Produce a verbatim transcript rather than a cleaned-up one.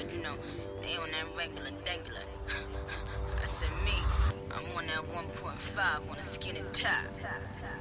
said, you know, they on that regular degular. I said, me, I'm on that one point five on a skinny top.